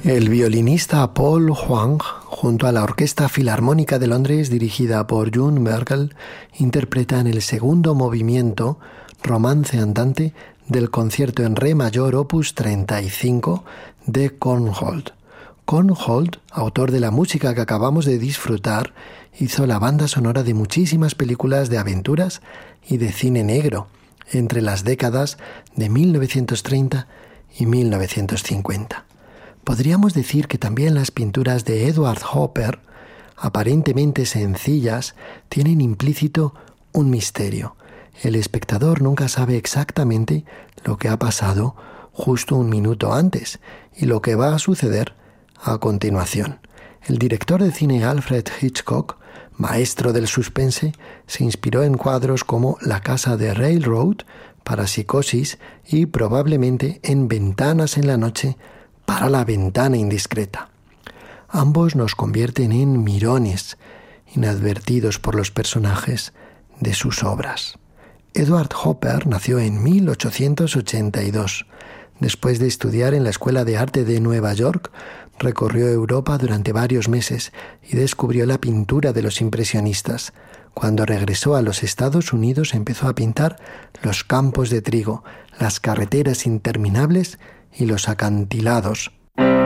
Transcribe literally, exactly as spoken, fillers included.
El violinista Paul Huang, junto a la Orquesta Filarmónica de Londres dirigida por June Merkel, interpretan el segundo movimiento, Romance andante, del concierto en re mayor opus treinta y cinco de Korngold. Korngold, autor de la música que acabamos de disfrutar, hizo la banda sonora de muchísimas películas de aventuras y de cine negro, entre las décadas de mil novecientos treinta y mil novecientos cincuenta. Podríamos decir que también las pinturas de Edward Hopper, aparentemente sencillas, tienen implícito un misterio. El espectador nunca sabe exactamente lo que ha pasado justo un minuto antes y lo que va a suceder a continuación. El director de cine Alfred Hitchcock, maestro del suspense, se inspiró en cuadros como La casa de Railroad para Psicosis y probablemente en Ventanas en la noche para La ventana indiscreta. Ambos nos convierten en mirones, inadvertidos por los personajes de sus obras. Edward Hopper nació en mil ochocientos ochenta y dos. Después de estudiar en la Escuela de Arte de Nueva York, recorrió Europa durante varios meses y descubrió la pintura de los impresionistas. Cuando regresó a los Estados Unidos empezó a pintar los campos de trigo, las carreteras interminables y los acantilados.